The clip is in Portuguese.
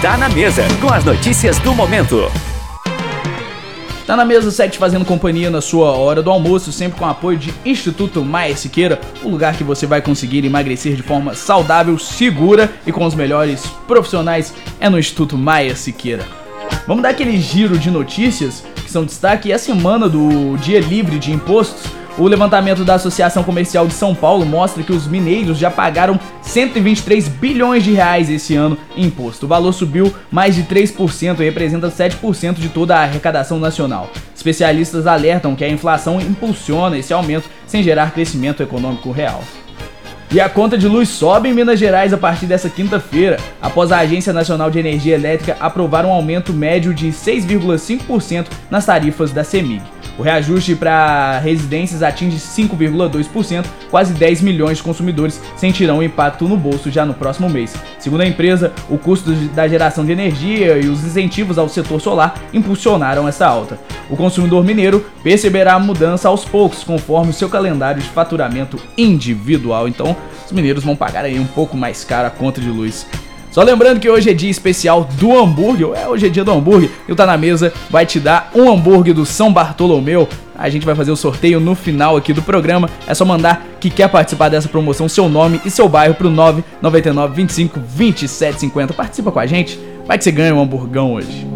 Tá na Mesa, com as notícias do momento. Tá na Mesa 7 fazendo companhia na sua hora do almoço, sempre com o apoio de Instituto Maia Siqueira, o lugar que você vai conseguir emagrecer de forma saudável, segura e com os melhores profissionais é no Instituto Maia Siqueira. Vamos dar aquele giro de notícias que são destaque. E a semana do Dia Livre de Impostos, o levantamento da Associação Comercial de São Paulo mostra que os mineiros já pagaram 123 bilhões de reais esse ano em imposto. O valor subiu mais de 3% e representa 7% de toda a arrecadação nacional. Especialistas alertam que a inflação impulsiona esse aumento sem gerar crescimento econômico real. E a conta de luz sobe em Minas Gerais a partir dessa quinta-feira, após a Agência Nacional de Energia Elétrica aprovar um aumento médio de 6,5% nas tarifas da CEMIG. O reajuste para residências atinge 5,2%, quase 10 milhões de consumidores sentirão impacto no bolso já no próximo mês. Segundo a empresa, o custo da geração de energia e os incentivos ao setor solar impulsionaram essa alta. O consumidor mineiro perceberá a mudança aos poucos, conforme o seu calendário de faturamento individual. Então, os mineiros vão pagar aí um pouco mais caro a conta de luz. Só lembrando que hoje é dia especial do hambúrguer, hoje é dia do hambúrguer, e o Tá na Mesa vai te dar um hambúrguer do São Bartolomeu. A gente vai fazer o sorteio no final aqui do programa, é só mandar que quer participar dessa promoção, seu nome e seu bairro pro 999 25 27 50. Participa com a gente, vai que você ganha um hamburgão hoje.